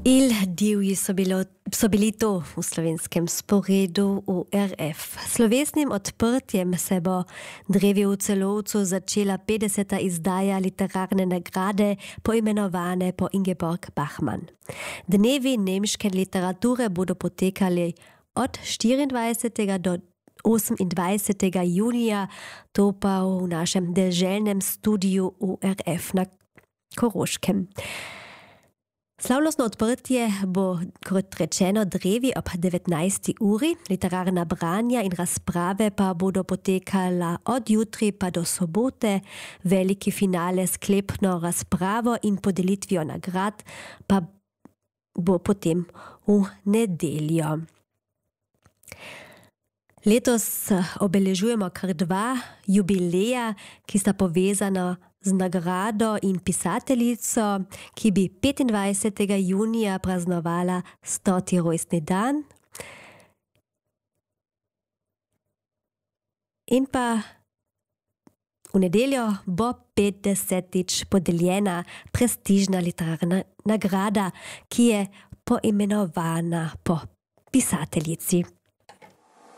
Il divji so bili to v slovenskem sporedu ORF. Slovesnim odprtjem se bo drevi v Celovcu začela 50. izdaja literarne nagrade poimenovane po Ingeborg Bachmann. Dnevi nemške literature bodo potekali od 24. do 28. junija, to pa v našem deželnem studiu ORF na Koroškem. Slavnostno odprtje bo, kot rečeno, drevi ob 19. uri. Literarna branja in razprave pa bodo potekala od jutri pa do sobote. Veliki finale, sklepno razpravo in podelitvijo nagrad pa bo potem v nedeljo. Letos obeležujemo kar 2 jubileja, ki sta povezana z nagrado in pisateljico, ki bi 25. junija praznovala 100. rojstni dan. In pa v nedeljo bo 50. podeljena prestižna literarna nagrada, ki je poimenovana po pisateljici.